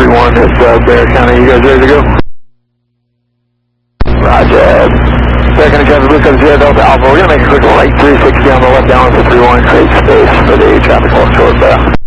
31 at Bear County. You guys ready to go? Roger. Second Captain Blue comes here, Delta Alpha. We're going to make a quick right 360 on the left down to 31, create space for the traffic control.